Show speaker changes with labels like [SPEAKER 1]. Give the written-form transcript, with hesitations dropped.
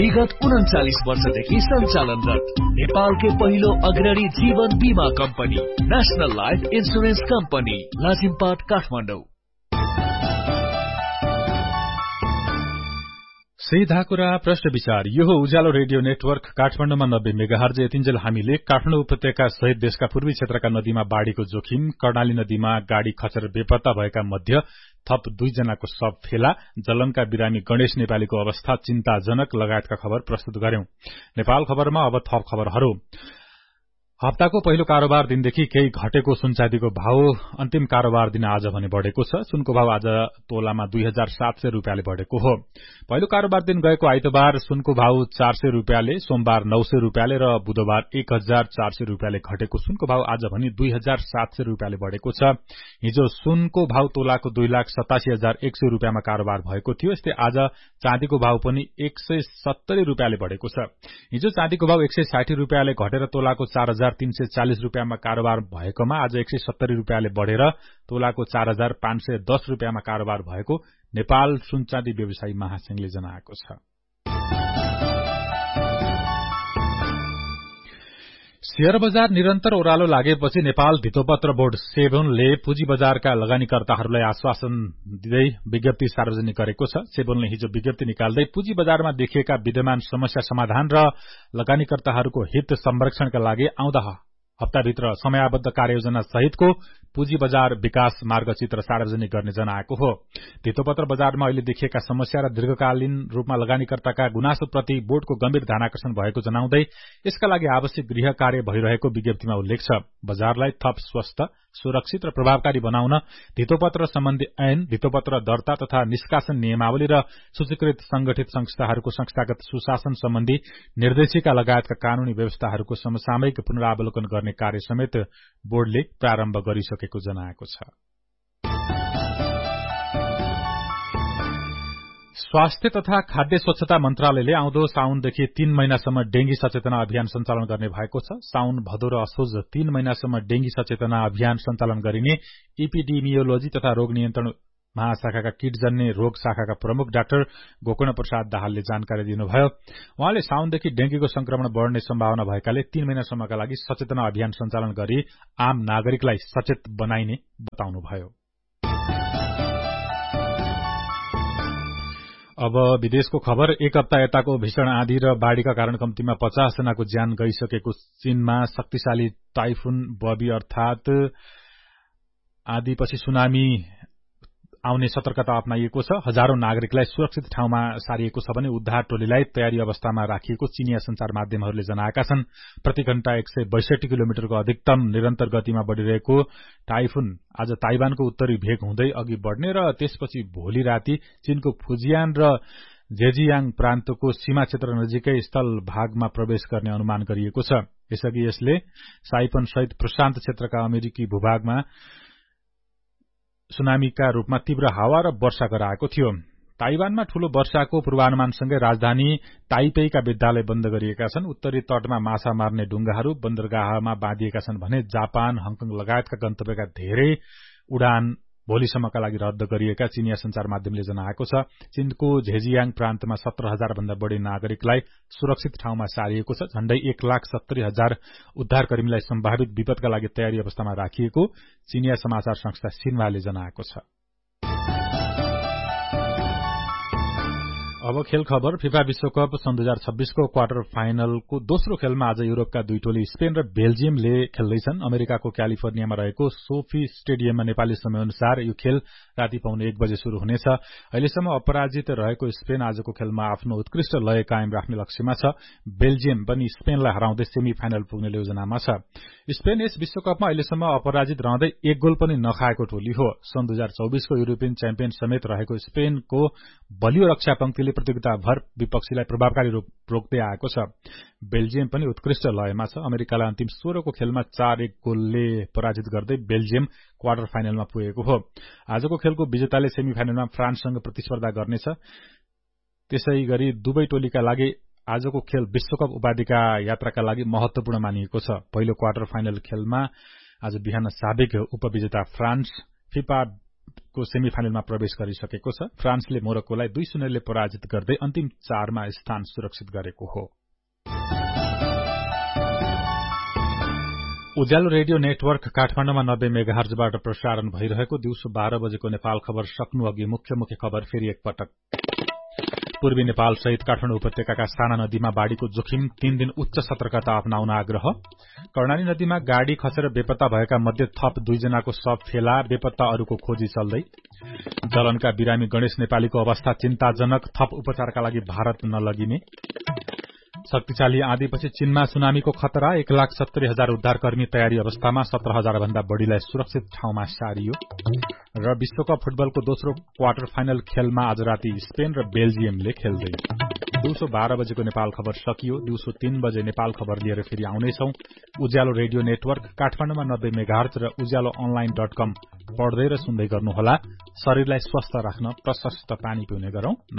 [SPEAKER 1] विगत 39 वर्षदेखि सञ्चालनरत नेपालकै पहिलो अग्रणी जीवन बीमा company national life insurance company Lazimpat Kathmandu.
[SPEAKER 2] सीधा कुरा प्रश्न विचार यो हो उज्यालो रेडियो नेटवर्क काठमाडौँमा 90 मेगाहर्ज। यतिन्जेल हामीले काठमाडौँ उपत्यका सहित देशका पूर्वी क्षेत्रका नदीमा बाढ़ीको जोखिम, कर्णाली नदीमा गाड़ी खचेर बेपत्ता भएका मध्ये थप 2 जनाको शव फेला, जलनका बिरामी गणेश नेपालीको अवस्था चिन्ताजनक लगायतका खबर प्रस्तुत गर्यौं। नेपाल खबरमा अब थप खबरहरू। हप्ताको पहिलो कारोबार दिनदेखि केही घटेको सुनचाँदीको भाव अन्तिम कारोबार दिन आज भने बढ़ेको छ। सुनको भाव आज तोलामा 2700 रुपियाँले बढ़ेको हो। पहिलो कारोबार दिन गएको आइतबार सुनको भाव 400 रुपियाँले, सोमबार 900 रुपियाँले र बुधबार 1400 रुपियाँले घटेको सुनको भाव आज भने 2700 रुपियाँले बढ़ेको छ। हिजो सुनको भाव तोलाको 2,87,100 रुपियाँमा कारोबार भएको थियो। यस्तै आज चाँदीको भाव पनि 170 रुपियाँले बढ़ेको छ। हिजो चाँदीको भाव 160 रुपियाँले घटेर तोलाको 4,340 रुपियाँमा कारोबार भएकोमा आज 170 रुपियाँले बढ़ेर तोलाको 4,510 रुपियाँमा कारोबार भएको नेपाल सुनचाँदी व्यवसायी महासंघले जनाएको छ। शेयर बजार निरन्तर ओह्रालो लागेपछि नेपाल धितोपत्र बोर्ड सेबोनले पुँजी बजारका लगानीकर्ताहरूलाई आश्वासन दिँदै विज्ञप्ति सार्वजनिक गरेको छ। सेबोनले हिजो विज्ञप्ति निकाल्दै पुँजी बजारमा देखिएका विद्यमान समस्या समाधान र लगानीकर्ताहरूको हित संरक्षणका लागि आउँदा हप्ताभित्र समयाबद्ध कार्ययोजना सहितको पुँजी बजार विकास मार्गचित्र सार्वजनिक गर्ने जनाएको हो। धितोपत्र बजारमा अहिले देखिएका समस्या र दीर्घकालीन रूपमा लगानीकर्ताका गुनासोप्रति बोर्डको गम्भीर ध्यानाकर्षण भएको जनाउँदै यसका लागि आवश्यक गृह कार्य भइरहेको विज्ञप्तिमा उल्लेख छ। बजारलाई थप स्वस्थ, सुरक्षित र प्रभावकारी बनाउन धितोपत्र सम्बन्धी ऐन, धितोपत्र दर्ता तथा निष्कासन नियमावली र सूचीकृत संगठित संस्थाहरूको संस्थागत सुशासन सम्बन्धी निर्देशिका लगायतका कानूनी व्यवस्थाहरूको समसामयिक पुनरावलोकन गर्ने कार्य समेत बोर्डले प्रारम्भ गरिसकेको जनाएको छ। स्वास्थ्य तथा खाद्य स्वच्छता मन्त्रालयले आउँदो साउनदेखि 3 महिनासम्म डेंगी सचेतना अभियान सञ्चालन गर्ने भएको छ। साउन, भदौ र असोज 3 महिनासम्म डेंगी सचेतना अभियान सञ्चालन गरिने इपिडेमियोलोजी तथा रोग नियन्त्रण महाशाखाका कीटजन्य रोग शाखाका प्रमुख डाक्टर गोकर्ण प्रसाद दाहालले जानकारी दिनुभयो। उहाँले साउनदेखि डेंगीको संक्रमण बढ़ने सम्भावना भएकाले 3 महिनासम्मका लागि सचेतना अभियान सञ्चालन गरी आम नागरिकलाई सचेत बनाइने बताउनुभयो। अब विदेशको खबर। एक हप्ता यताको भीषण आँधी र बाढ़ीका कारण कम्तीमा 50 जनाको ज्यान गइसकेको चीनमा शक्तिशाली टाइफुन बबी अर्थात आँधीपछि सुनामी आउने सतर्कता अपनाइएको छ। हजारौं नागरिकलाई सुरक्षित ठाउँमा सारिएको छ भने उद्धार टोलीलाई तयारी अवस्थामा राखिएको चीनिया संचार माध्यमहरूले जनाएका छन्। प्रति घण्टा 162 किलोमिटरको अधिकतम निरन्तर गतिमा बढ़िरहेको टाइफुन आज ताइवानको उत्तरी भेग हुँदै अघि बढ़ने र त्यसपछि भोलि राति चीनको फुजियान र जेजियाङ प्रान्तको सीमा क्षेत्र नजिकै स्थल भागमा प्रवेश गर्ने अनुमान गरिएको छ। यसअघि यसले साइपन सहित प्रशान्त क्षेत्रका अमेरिकी भूभागमा सुनामीका रूपमा तीव्र हावा र वर्षा गराएको थियो। ताइवानमा ठूलो वर्षाको पूर्वानुमानसँगै राजधानी ताइपेईका विद्यालय बन्द गरिएका छन्। उत्तरी तटमा माछा मार्ने डुंगाहरू बन्दरगाहमा बाँधिएका छन् भने जापान, हङकङ लगायतका गन्तव्यका धेरै उडान भोलिसम्मका लागि रद्द गरिएका चीनिया संचार माध्यमले जनाएको छ। चीनको झेजियाङ प्रान्तमा 17,000 भन्दा बढ़ी नागरिकलाई सुरक्षित ठाउँमा सारिएको छ। झण्डै 1,70,000 उद्धारकर्मीलाई सम्भावित विपदका लागि तयारी अवस्थामा राखिएको चीनिया समाचार संस्था सिन्ह्वाले जनाएको छ। अब खेल खबर। फिफा विश्वकप सन् 2026 को क्वार्टर फाइनलको दोस्रो खेलमा आज युरोपका 2 टोली स्पेन र बेल्जियमले खेल्दैछन्। अमेरिकाको क्यालिफोर्नियामा रहेको सोफी स्टेडियममा नेपाली समयअनुसार यो खेल राति पाउने 1 बजे शुरू हुनेछ। अहिलेसम्म अपराजित रहेको स्पेन आजको खेलमा आफ्नो उत्कृष्ट लय कायम राख्ने लक्ष्यमा छ। बेल्जियम पनि स्पेनलाई हराउँदै सेमी फाइनल पुग्ने योजनामा छ। स्पेन यस विश्वकपमा अहिलेसम्म अपराजित रहँदै 1 गोल पनि नखाएको टोली हो। सन् 2024 को युरोपियन च्याम्पियन समेत रहेको स्पेनको बलियो रक्षा पंक्तिले प्रतियोगिताभर विपक्षीलाई प्रभावकारी रूप रोक्दै आएको छ। बेल्जियम पनि उत्कृष्ट लयमा छ। अमेरिकालाई अन्तिम 16 को खेलमा 4-1 गोलले पराजित गर्दै बेल्जियम क्वार्टर फाइनलमा पुगेको हो। आजको खेलको विजेताले सेमी फाइनलमा फ्रान्ससँग प्रतिस्पर्धा गर्नेछ। त्यसैगरी दुवै टोलीका लागि आजको खेल विश्वकप उपाधिका यात्राका लागि महत्वपूर्ण मानिएको छ। पहिलो क्वार्टर फाइनल खेलमा आज बिहान साबिक उपविजेता फ्रान्स फिफा को सेमिफाइनलमा प्रवेश गरिसकेको छ। फ्रान्सले मोरक्कोलाई 2-0 ले पराजित गर्दै अन्तिम 4 मा स्थान सुरक्षित गरेको हो। उज्यालो रेडियो नेटवर्क काठमाडौँमा 90 मेगाहर्जबाट प्रसारण भइरहेको दिउँसो 12 बजेको नेपाल खबर सक्नु अघि मुख्य खबर फेरि एकपटक। पूर्वी नेपाल सहित काठमाडौँ उपत्यकाका साना नदीमा बाढ़ीको जोखिम 3 दिन उच्च सतर्कता अपनाउन आग्रह। कर्णाली नदीमा गाड़ी खसेर बेपत्ता भएका मध्ये थप 2 जनाको शव फेला, बेपत्ता अरूको खोजी चल्दै। जलनका बिरामी गणेश नेपालीको अवस्था चिन्ताजनक, थप उपचारका लागि भारत नलगिने। शक्तिशाली आँधीपछि चीनमा सुनामीको खतरा, 1,70,000 उद्धारकर्मी तयारी अवस्थामा, 17,000 भन्दा बढ़ीलाई सुरक्षित ठाउँमा सारियो। र विश्वकप फुटबलको दोस्रो क्वार्टर फाइनल खेलमा आज राति स्पेन र बेल्जियमले खेल्दै। दिउँसो 12 बजेको नेपाल खबर सकियो। दिउँसो 3 बजे नेपाल खबर लिएर फेरि आउनेछौं। उज्यालो रेडियो नेटवर्क काठमाडौँमा 90 मेगाहर्ज र उज्यालो online.com पढ्दै र सुन्दै गर्नुहोला। शरीरलाई स्वस्थ राख्न प्रशस्त पानी पिउने गरौं।